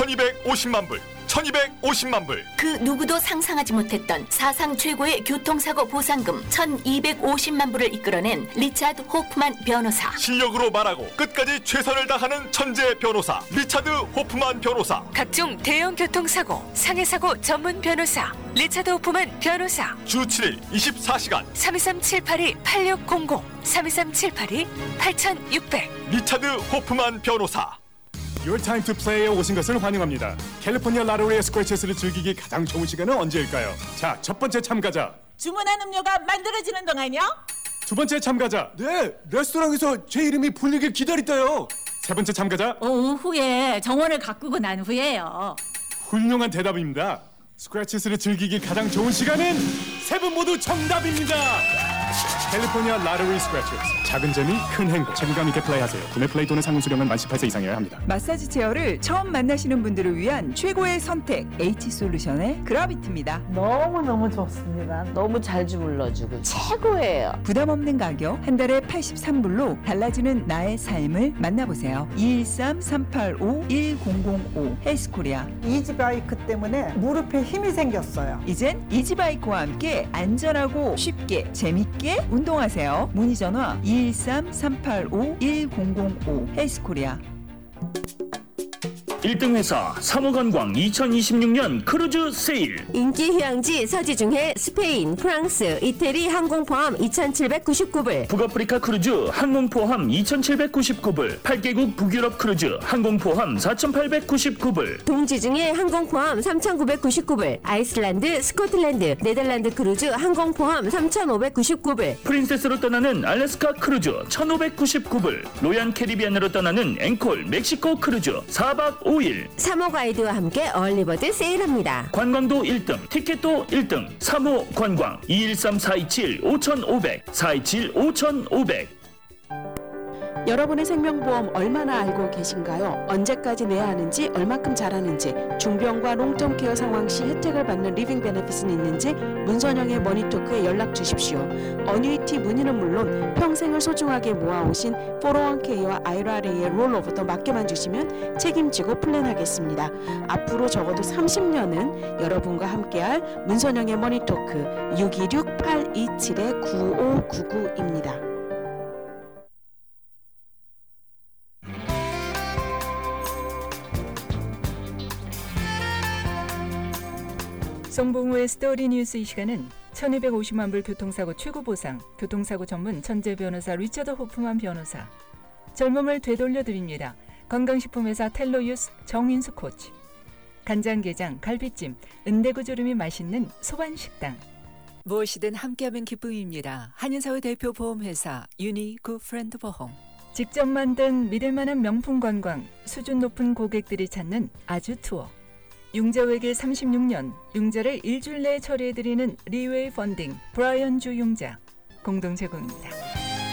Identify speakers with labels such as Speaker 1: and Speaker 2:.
Speaker 1: 1250만 불, 1250만 불.
Speaker 2: 그 누구도 상상하지 못했던 사상 최고의 교통사고 보상금 1250만 불을 이끌어낸 리차드 호프만 변호사.
Speaker 1: 실력으로 말하고 끝까지 최선을 다하는 천재 변호사 리차드 호프만 변호사.
Speaker 3: 각종 대형 교통사고, 상해사고 전문 변호사 리차드 호프만 변호사.
Speaker 1: 주 7일 24시간
Speaker 3: 323-782-8600 323-782-8600
Speaker 1: 리차드 호프만 변호사.
Speaker 4: Your time to play에 오신 것을 환영합니다. 캘리포니아 라로리의 스크래치스를 즐기기 가장 좋은 시간은 언제일까요? 자, 첫 번째 참가자.
Speaker 5: 주문한 음료가 만들어지는 동안요?
Speaker 4: 두 번째 참가자. 네, 레스토랑에서 제 이름이 불리길 기다렸어요. 세 번째 참가자.
Speaker 5: 오후에 정원을 가꾸고 난 후에요.
Speaker 4: 훌륭한 대답입니다. 스크래치스를 즐기기 가장 좋은 시간은 세 분 모두 정답입니다. 캘리포니아 라로리 스크래치스. 작은 재미 큰 행복. 책임감 있게 플레이하세요. 구매 플레이 또는 상품 수령은 만 18세 이상이어야 합니다.
Speaker 6: 마사지 체어를 처음 만나시는 분들을 위한 최고의 선택 H솔루션의 그라비티입니다.
Speaker 7: 너무너무 좋습니다. 너무 잘 주물러주고 최고예요.
Speaker 6: 부담 없는 가격 한 달에 83불로 달라지는 나의 삶을 만나보세요. 213-385-1005 헬스코리아.
Speaker 8: 이지바이크 때문에 무릎에 힘이 생겼어요.
Speaker 6: 이젠 이지바이크와 함께 안전하고 쉽게 재밌게 운동하세요. 문의 전화 213-385-1005 헬스코리아.
Speaker 9: 1등 회사 사모관광 2026년 크루즈 세일.
Speaker 10: 인기 휴양지 서지중해 스페인, 프랑스, 이태리 항공 포함 2,799불.
Speaker 9: 북아프리카 크루즈 항공 포함 2,799불. 8개국 북유럽 크루즈 항공 포함 4,899불.
Speaker 10: 동지중해 항공 포함 3,999불. 아이슬란드, 스코틀랜드, 네덜란드 크루즈 항공 포함 3,599불.
Speaker 9: 프린세스로 떠나는 알래스카 크루즈 1,599불. 로얄 캐리비안으로 떠나는 앵콜 멕시코 크루즈 4박 5일.
Speaker 10: 사모 가이드와 함께 얼리버드 세일합니다.
Speaker 9: 관광도 1등, 티켓도 1등. 사모 관광 213-427-5500 427-5500.
Speaker 11: 여러분의 생명보험 얼마나 알고 계신가요? 언제까지 내야 하는지, 얼마큼 잘하는지, 중병과 롱텀케어 상황 시 혜택을 받는 리빙 베네핏은 있는지 문선영의 머니토크에 연락 주십시오. 어뉴이티 문의는 물론 평생을 소중하게 모아오신 401k와 IRA의 롤오버도 맡겨만 주시면 책임지고 플랜하겠습니다. 앞으로 적어도 30년은 여러분과 함께할 문선영의 머니토크 626-827-9599입니다.
Speaker 12: 송봉우의 스토리 뉴스. 이 시간은 1250만 불 교통사고 최고 보상, 교통사고 전문 천재 변호사 리처드 호프만 변호사, 젊음을 되돌려드립니다. 건강식품회사 텔로유스 정인수 코치, 간장게장, 갈비찜, 은대구조림이 맛있는 소반식당.
Speaker 3: 무엇이든 함께하면 기쁨입니다. 한인사회 대표 보험회사 유니구 프렌드 보험.
Speaker 12: 직접 만든 믿을만한 명품 관광, 수준 높은 고객들이 찾는 아주 투어. 융자외길 36년, 융자를 일주일 내에 처리해드리는 리웨이 펀딩, 브라이언 주 융자 공동 제공입니다.